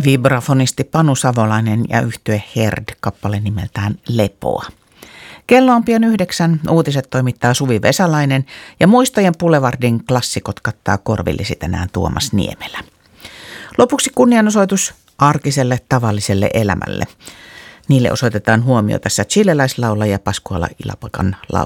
Vibrafonisti Panu Savolainen ja yhtye Herd kappale nimeltään Lepoa. Kello on pian 9, uutiset toimittaa Suvi Vesalainen ja Muistojen Boulevardin klassikot kattaa korvillisi tänään Tuomas Niemelä. Lopuksi kunnianosoitus arkiselle tavalliselle elämälle. Niille osoitetaan huomio tässä chileläislaulaja Pascuala Ilapakan